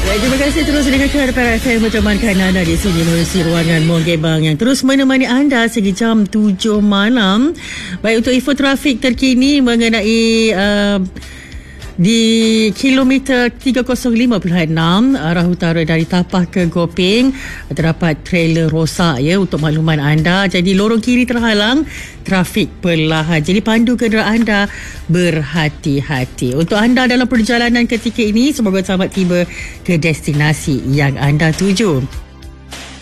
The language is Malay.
Terima kasih terus dengarkan para FM bertemankan anda di sini melalui ruangan Mongebang yang terus menemani anda segi jam 7 malam. Baik, untuk info trafik terkini mengenai di kilometer 305.6 arah utara dari Tapah ke Gopeng terdapat trailer rosak ya, untuk makluman anda. Jadi lorong kiri terhalang, trafik perlahan. Jadi pandu kenderaan anda berhati-hati. Untuk anda dalam perjalanan ketika ini, semoga selamat tiba ke destinasi yang anda tuju.